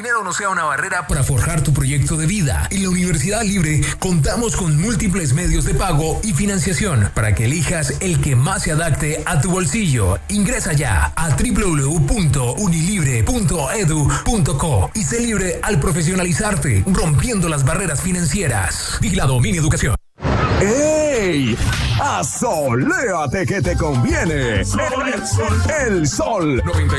dinero no sea una barrera para forjar tu proyecto de vida. En la Universidad Libre contamos con múltiples medios de pago y financiación para que elijas el que más se adapte a tu bolsillo. Ingresa ya a www.unilibre.edu.co y sé libre al profesionalizarte, rompiendo las barreras financieras. Vigilado Mineducación. ¡Ey! ¡Asoléate que te conviene! El sol. El sol.